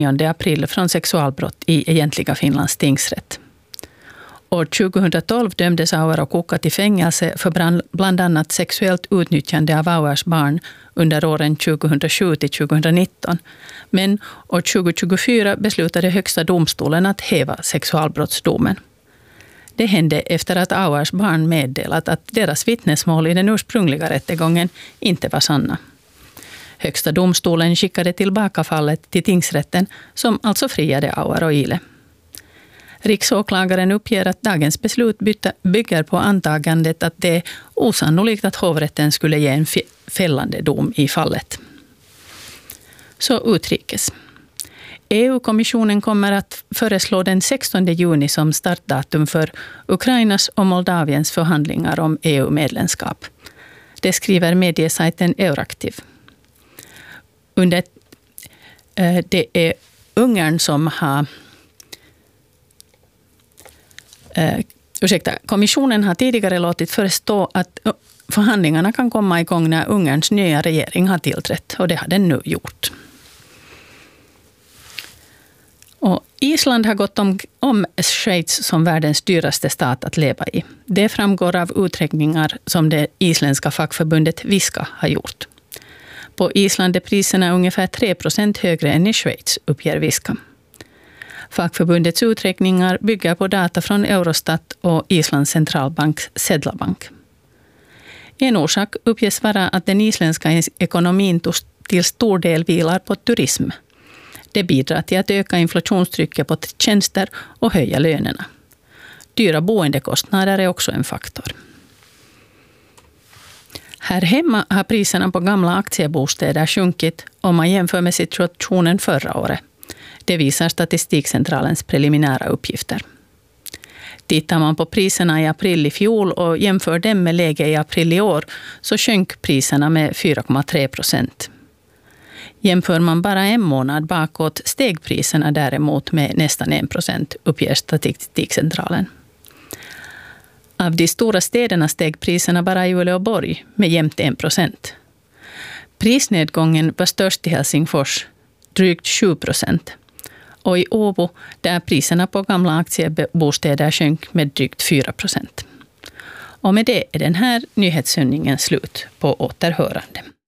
9 april från sexualbrott i egentliga Finlands tingsrätt. År 2012 dömdes Auer och Kukka till fängelse för bland annat sexuellt utnyttjande av Auers barn under åren 2007 till 2019. Men år 2024 beslutade högsta domstolen att häva sexualbrottsdomen. Det hände efter att Auers barn meddelat att deras vittnesmål i den ursprungliga rättegången inte var sanna. Högsta domstolen skickade tillbaka fallet till tingsrätten som alltså friade Auer och Ile. Riksåklagaren uppger att dagens beslut bygger på antagandet att det är osannolikt att hovrätten skulle ge en fällande dom i fallet. Så utrikes. EU-kommissionen kommer att föreslå den 16 juni som startdatum för Ukrainas och Moldaviens förhandlingar om EU-medlemskap. Det skriver mediesajten Euraktiv. Det är Ungern som har... Kommissionen har tidigare låtit förstå att förhandlingarna kan komma igång när Ungerns nya regering har tillträtt, och det har den nu gjort. Och Island har gått om Schweiz som världens dyraste stat att leva i. Det framgår av uträkningar som det isländska fackförbundet Viska har gjort. På Island är priserna ungefär 3% högre än i Schweiz, uppger Viska. Fackförbundets uträkningar bygger på data från Eurostat och Islands centralbank Sedlabank. En orsak uppges vara att den isländska ekonomin till stor del vilar på turism. Det bidrar till att öka inflationstrycket på tjänster och höja lönerna. Dyra boendekostnader är också en faktor. Här hemma har priserna på gamla aktiebostäder sjunkit om man jämför med situationen förra året. Det visar Statistikcentralens preliminära uppgifter. Tittar man på priserna i april i fjol och jämför dem med läget i april i år så sjönk priserna med 4,3%. Jämför man bara en månad bakåt steg priserna däremot med nästan 1%, uppger Statistikcentralen. Av de stora städerna steg priserna bara i Uleåborg med jämnt 1%. Prisnedgången var störst i Helsingfors, drygt 7%. Och i Åbo där priserna på gamla aktiebostäder sjönk med drygt 4%. Och med det är den här nyhetssändningen slut. På återhörande.